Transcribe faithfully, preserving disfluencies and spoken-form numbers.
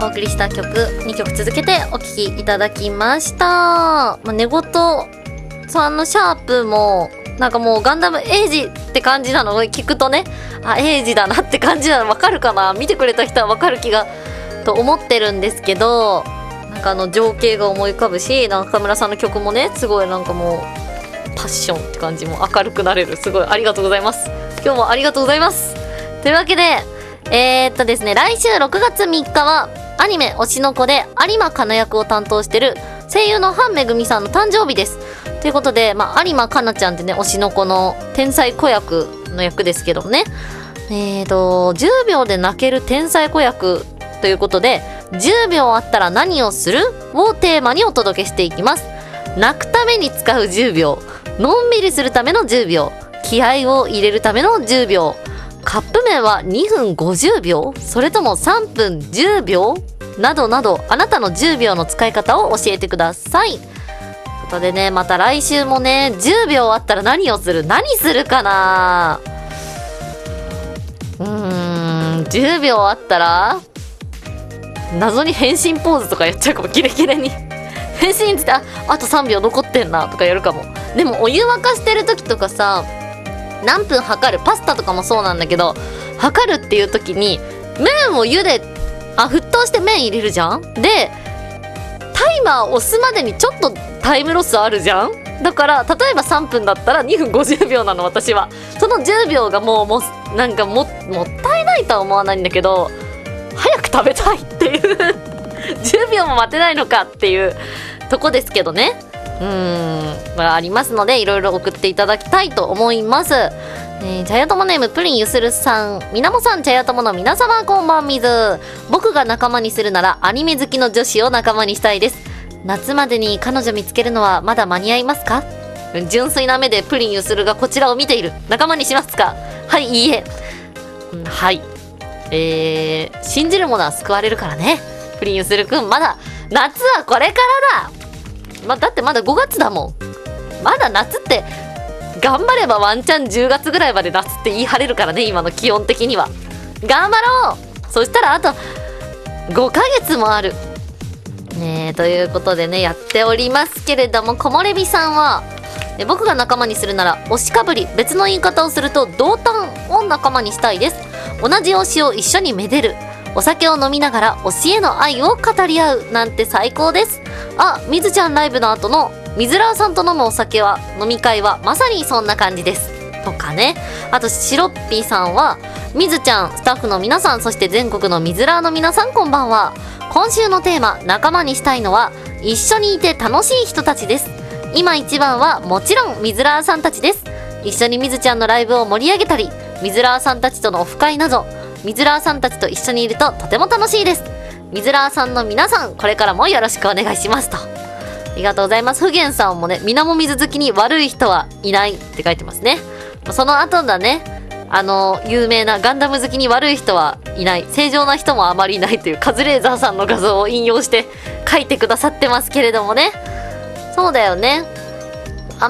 お送りした曲にきょく続けてお聴きいただきました。まあ、寝言さんのシャープもなんかもうガンダムエイジって感じなのを聞くとね、あ、エイジだなって感じなの分かるかな。見てくれた人は分かる気がと思ってるんですけど、なんかあの情景が思い浮かぶし、中村さんの曲もねすごいなんかもうパッションって感じも明るくなれる。すごいありがとうございます。今日もありがとうございます。というわけでえー、っとですね来週ろくがつみっかはアニメ推しの子で有馬かな役を担当してる声優の半めぐみさんの誕生日です。ということで、まあ、有馬かなちゃんってね推しの子の天才子役の役ですけどもね、えーとじゅうびょうで泣ける天才子役ということで、じゅうびょうあったら何をするをテーマにお届けしていきます。泣くために使うじゅうびょう、のんびりするためのじゅうびょう、気合を入れるためのじゅうびょう、カップ麺はにふんごじゅうびょう、それともさんぷんじゅうびょうなどなど、あなたのじゅうびょうの使い方を教えてください。ということでね、また来週もねじゅうびょうあったら何をする何するかな。うーんじゅうびょうあったら謎に変身ポーズとかやっちゃうかも。キレキレに変身って言って、ああとさんびょう残ってんなとかやるかも。でもお湯沸かしてる時とかさ、何分測る、パスタとかもそうなんだけど測るっていう時に麺を茹であ沸騰して麺入れるじゃん。でタイマー押すまでにちょっとタイムロスあるじゃん。だから例えばさんぷんだったらにふんごじゅうびょうなの。私はそのじゅうびょうがもうもなんか も, もったいないとは思わないんだけど、早く食べたいっていうじゅうびょうも待てないのかっていうとこですけどね。うーん、まあ、ありますのでいろいろ送っていただきたいと思います。えー、茶屋友ネームプリンゆするさん、みなもさん、茶屋友の皆様こんばんみず。僕が仲間にするならアニメ好きの女子を仲間にしたいです。夏までに彼女見つけるのはまだ間に合いますか。純粋な目でプリンゆするがこちらを見ている。仲間にしますか。はい、いいえ、うん、はい、えー、信じる者は救われるからね。プリンゆするくん、まだ夏はこれからだ。ま、だってまだごがつだもん。まだ夏って頑張ればワンチャンじゅうがつぐらいまで夏って言い張れるからね。今の気温的には頑張ろう。そしたらあとごかげつもあるねえ。ということでねやっておりますけれども、木漏れ日さんはえ僕が仲間にするなら推しかぶり、別の言い方をすると同担を仲間にしたいです。同じ推しを一緒にめでる、お酒を飲みながら推しへの愛を語り合うなんて最高です。あ、みずちゃんライブの後のみずらーさんと飲むお酒は飲み会はまさにそんな感じですとかね。あとしろっぴーさんは、みずちゃん、スタッフの皆さん、そして全国のみずらーの皆さんこんばんは。今週のテーマ、仲間にしたいのは一緒にいて楽しい人たちです。今一番はもちろんみずらーさんたちです。一緒にみずちゃんのライブを盛り上げたり、みずらーさんたちとのオフ会など、みずらーさんたちと一緒にいるととても楽しいです。みずらーさんの皆さん、これからもよろしくお願いしますと。ありがとうございます。ふげんさんもね、みなもみず好きに悪い人はいないって書いてますね。その後だね、あの有名なガンダム好きに悪い人はいない、正常な人もあまりいないというカズレーザーさんの画像を引用して書いてくださってますけれどもね。そうだよね、